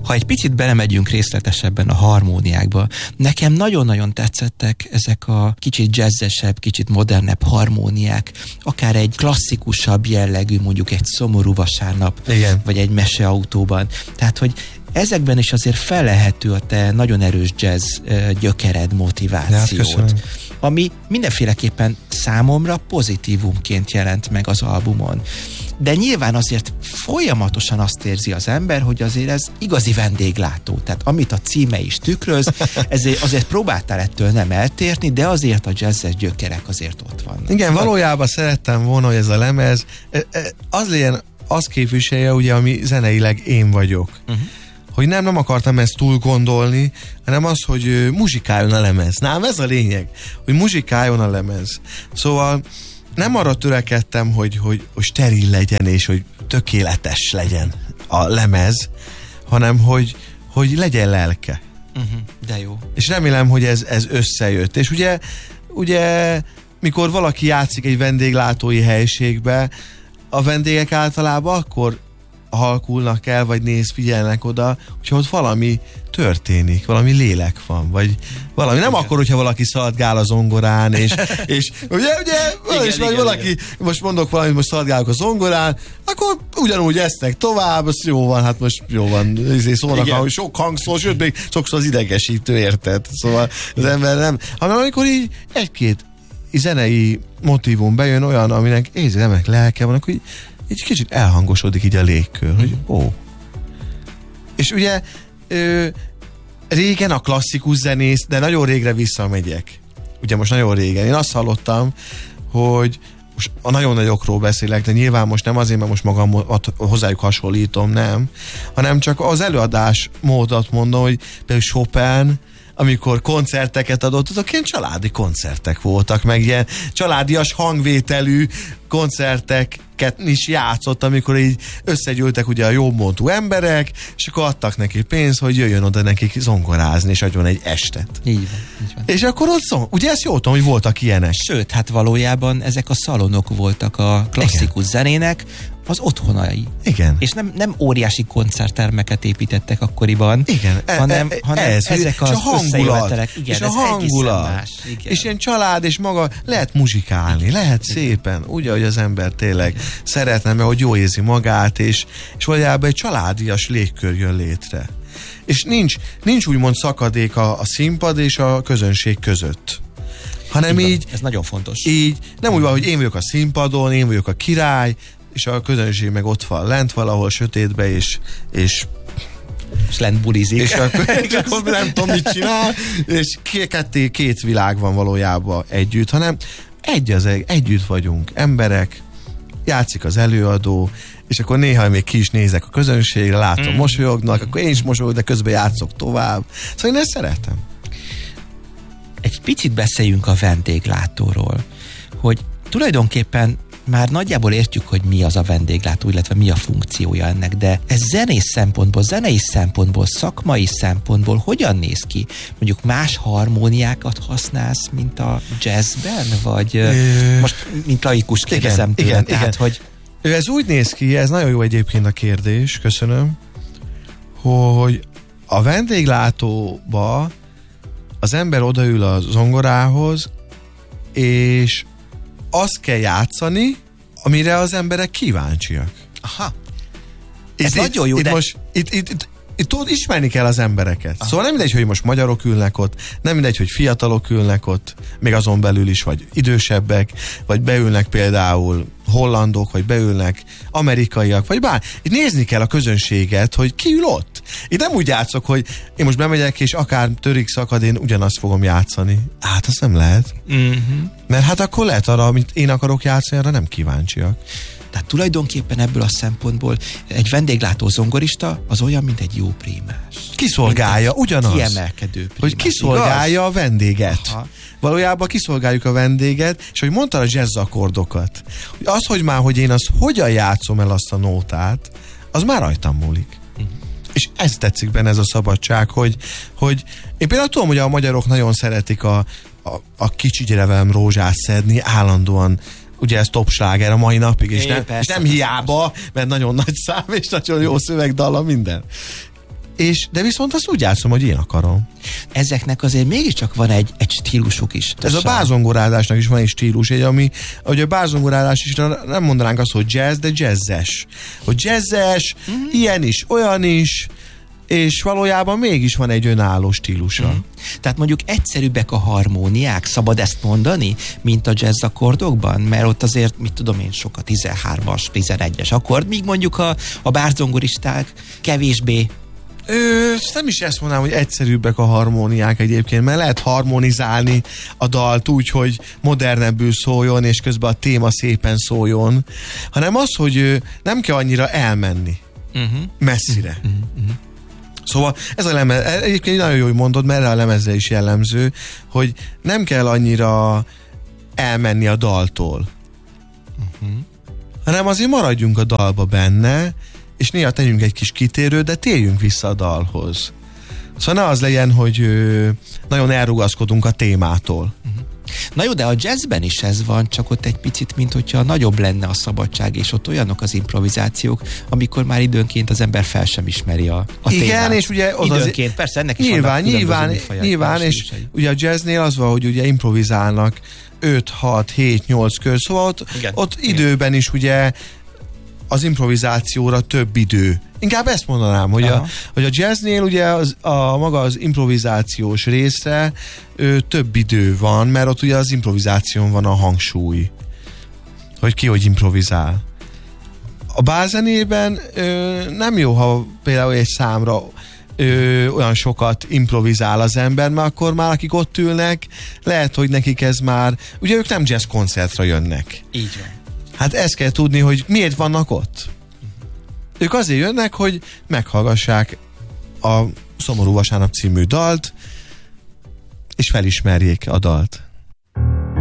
Ha egy picit belemegyünk részletesebben a harmóniákba, nekem nagyon-nagyon tetszettek ezek a kicsit jazzesebb, kicsit modernebb harmóniák, akár egy klasszikusabb jellegű, mondjuk egy Szomorú vasárnap, igen, vagy egy Meseautóban. Tehát, hogy ezekben is azért felelhető a te nagyon erős jazz gyökered, motivációd, ami mindenféleképpen számomra pozitívumként jelent meg az albumon. De nyilván azért folyamatosan azt érzi az ember, hogy azért ez igazi vendéglátó. Tehát amit a címe is tükröz, ezért azért próbáltál ettől nem eltérni, de azért a jazzes gyökerek azért ott vannak. Igen, valójában szerettem volna, hogy ez a lemez az legyen, azt képviselje, ugye, ami zeneileg én vagyok. Hogy nem akartam ezt túl gondolni, hanem az, hogy muzsikáljon a lemez. Nálam ez a lényeg, hogy muzsikáljon a lemez. Szóval nem arra törekedtem, hogy steril legyen, és hogy tökéletes legyen a lemez, hanem hogy legyen lelke. De jó. És remélem, hogy ez összejött. És ugye mikor valaki játszik egy vendéglátói helységbe, a vendégek általában akkor halkulnak el, vagy figyelnek oda, hogyha ott valami történik, valami lélek van, vagy valami. Nem akkor, hogyha valaki szaladgál a zongorán, és valaki, most mondok valamit, most szaladgálok a zongorán, akkor ugyanúgy esznek tovább, az jó van, hát most jó van, szólnak, hogy sok hangszól, sőt, még sokszor az idegesítő, érted? Szóval az ember nem, hanem amikor így egy-két zenei motívum bejön olyan, aminek érzelmek, lelke van, akkor így kicsit elhangosodik így a légkör, hogy És ugye régen a klasszikus zenész, de nagyon régre visszamegyek. Ugye most nagyon régen. Én azt hallottam, hogy most a nagyon nagyokról beszélek, de nyilván most nem azért, mert most magam hozzájuk hasonlítom, nem, hanem csak az előadás módot mondom, hogy például Chopin, amikor koncerteket adott, azok ilyen családi koncertek voltak, meg ilyen családias hangvételű koncerteket is játszott, amikor így összegyűltek ugye a jobbmódú emberek, és akkor adtak neki pénzt, hogy jöjjön oda nekik zongorázni, és adjon egy estet. Így van. És akkor ott ugye ezt jól tudom, hogy voltak ilyenek. Sőt, hát valójában ezek a szalonok voltak a klasszikus zenének az otthonai. Igen. És nem óriási koncerttermeket építettek akkoriban, igen, hanem ezek az összejövetelek. Igen, és a hangulat. És ilyen család, és maga lehet muzsikálni, lehet szépen, úgy, ahogy az ember tényleg szeretne, mert hogy jól érzi magát, és valójában egy családias légkör jön létre. És nincs úgymond szakadék a színpad és a közönség között. Hanem így, ez nagyon fontos. Így nem úgy van, hogy én vagyok a színpadon, én vagyok a király, és a közönség meg ott van lent valahol sötétbe, és lent bulizik. És akkor nem tudom, mit csinál, és két világ van valójában együtt, hanem együtt vagyunk, emberek, játszik az előadó, és akkor néha még ki is nézek a közönségre, látom, mosolyognak, akkor én is mosolyogok, de közben játszok tovább. Szóval én ezt szeretem. Egy picit beszéljünk a vendéglátóról, hogy tulajdonképpen már nagyjából értjük, hogy mi az a vendéglátó, illetve mi a funkciója ennek, de ez zenei szempontból, szakmai szempontból hogyan néz ki? Mondjuk más harmóniákat használsz, mint a jazzben? Vagy most, mint laikus kérdezem tőle. Igen. Tehát, hogy ez úgy néz ki, ez nagyon jó egyébként a kérdés, köszönöm, hogy a vendéglátóba az ember odaül a zongorához, és azt kell játszani, amire az emberek kíváncsiak. Aha. Ez nagyon jó, de... Itt tudod, ismerni kell az embereket. Aha. Szóval nem mindegy, hogy most magyarok ülnek ott, nem mindegy, hogy fiatalok ülnek ott, még azon belül is, vagy idősebbek, vagy beülnek például hollandok, vagy beülnek amerikaiak, vagy bár. Itt nézni kell a közönséget, hogy ki ül ott. Itt nem úgy játszok, hogy én most bemegyek, és akár törik szakad, én ugyanazt fogom játszani. Hát az nem lehet. Mert hát akkor lehet arra, amit én akarok játszani, arra nem kíváncsiak. Tehát tulajdonképpen ebből a szempontból egy vendéglátó zongorista az olyan, mint egy jó prímás. Kiszolgálja, ugyanaz. Kiemelkedő prímás. Hogy kiszolgálja a vendéget. Aha. Valójában kiszolgáljuk a vendéget, és hogy mondtad a jazz akkordokat. Az, hogy én azt hogyan játszom el azt a nótát, az már rajtam múlik. És ez tetszik benne, ez a szabadság, hogy én például tudom, hogy a magyarok nagyon szeretik a kicsi gyere velem rózsát szedni, állandóan ugye ez top sláger a mai napig, és nem hiába, mert nagyon nagy szám, és nagyon jó szövegdala, minden. de viszont azt úgy játszom, hogy én akarom. Ezeknek azért mégiscsak van egy stílusuk is. Ez a bárzongorázásnak is van egy stílus, hogy a bárzongorázás is nem mondanánk azt, hogy jazz, de jazzes. Hogy jazzes, ilyen is, olyan is, és valójában mégis van egy önálló stílusa. Tehát mondjuk egyszerűbbek a harmóniák, szabad ezt mondani, mint a jazz akkordokban? Mert ott azért, mit tudom én, sok a 13-as, 11-es akkord, míg mondjuk a bárzongoristák kevésbé. Nem is ezt mondanám, hogy egyszerűbbek a harmóniák egyébként, mert lehet harmonizálni a dalt úgy, hogy modernebbül szóljon, és közben a téma szépen szóljon, hanem az, hogy nem kell annyira elmenni messzire. Szóval ez a lemez, egyébként nagyon jó, hogy mondod, mert erre a lemezre is jellemző, hogy nem kell annyira elmenni a daltól, hanem azért maradjunk a dalba benne, és néha tegyünk egy kis kitérőt, de térjünk vissza a dalhoz. Szóval ne az legyen, hogy nagyon elrugaszkodunk a témától. Na jó, de a jazzben is ez van, csak ott egy picit, mint hogyha nagyobb lenne a szabadság, és ott olyanok az improvizációk, amikor már időnként az ember fel sem ismeri a témát. Igen, és ugye időnként, persze ennek is nyilván, és ugye a jazznél az van, hogy ugye improvizálnak 5, 6, 7, 8 kör, szóval ott időben is ugye az improvizációra több idő. Inkább ezt mondanám, hogy a jazznél ugye maga az improvizációs részre több idő van, mert ott ugye az improvizáción van a hangsúly. Hogy improvizál. A bálzenében nem jó, ha például egy számra olyan sokat improvizál az ember, mert akkor már akik ott ülnek, lehet, hogy nekik ez már, ugye ők nem jazz koncertre jönnek. Így van. Hát ezt kell tudni, hogy miért vannak ott. Ők azért jönnek, hogy meghallgassák a Szomorú Vasárnap című dalt, és felismerjék a dalt.